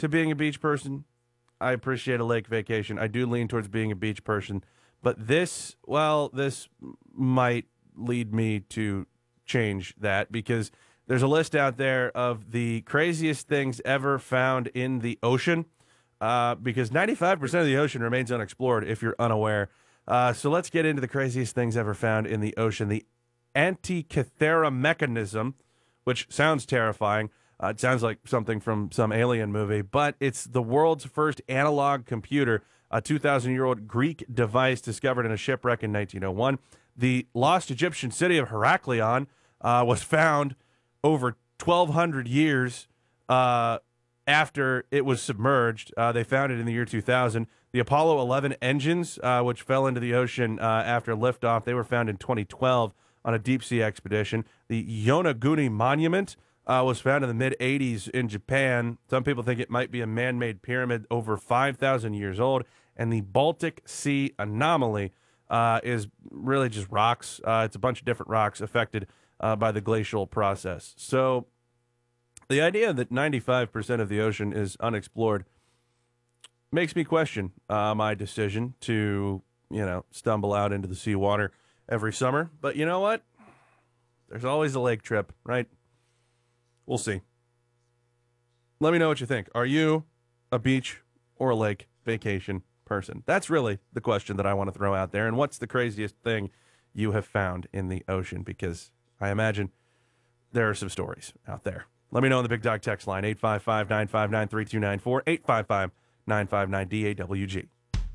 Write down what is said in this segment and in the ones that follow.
to being a beach person. I appreciate a lake vacation. I do lean towards being a beach person. But this might lead me to change that because there's a list out there of the craziest things ever found in the ocean because 95% of the ocean remains unexplored if you're unaware. So let's get into the craziest things ever found in the ocean. The Antikythera mechanism, which sounds terrifying. It sounds like something from some alien movie, but it's the world's first analog computer, a 2,000-year-old Greek device discovered in a shipwreck in 1901. The lost Egyptian city of Heraklion was found over 1,200 years after it was submerged. They found it in the year 2000. The Apollo 11 engines, which fell into the ocean after liftoff, they were found in 2012 on a deep-sea expedition. The Yonaguni Monument was found in the mid-'80s in Japan. Some people think it might be a man-made pyramid over 5,000 years old. And the Baltic Sea Anomaly is really just rocks. It's a bunch of different rocks affected by the glacial process. So the idea that 95% of the ocean is unexplored makes me question my decision to, stumble out into the seawater every summer. But you know what? There's always a lake trip, right? We'll see. Let me know what you think. Are you a beach or a lake vacation person? That's really the question that I want to throw out there. And what's the craziest thing you have found in the ocean? Because I imagine there are some stories out there. Let me know on the Big Dog text line, 855-959-3294, 855-959-DAWG.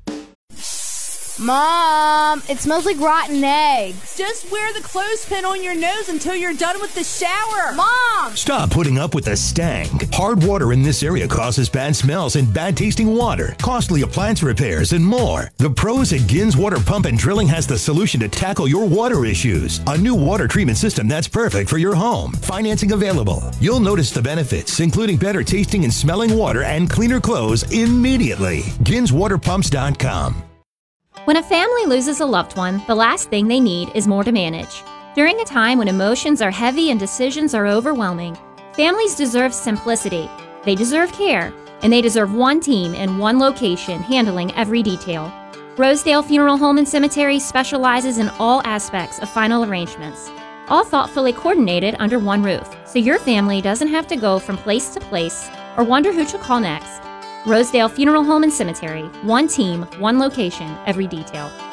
Mom, it smells like rotten eggs. Just wear the clothespin on your nose until you're done with the shower. Mom! Stop putting up with the stank. Hard water in this area causes bad smells and bad tasting water, costly appliance repairs, and more. The pros at Gins Water Pump and Drilling has the solution to tackle your water issues. A new water treatment system that's perfect for your home. Financing available. You'll notice the benefits, including better tasting and smelling water and cleaner clothes immediately. GinsWaterPumps.com. When a family loses a loved one, the last thing they need is more to manage. During a time when emotions are heavy and decisions are overwhelming, families deserve simplicity, they deserve care, and they deserve one team in one location handling every detail. Rosedale Funeral Home and Cemetery specializes in all aspects of final arrangements, all thoughtfully coordinated under one roof, so your family doesn't have to go from place to place or wonder who to call next. Rosedale Funeral Home and Cemetery. One team, one location, every detail.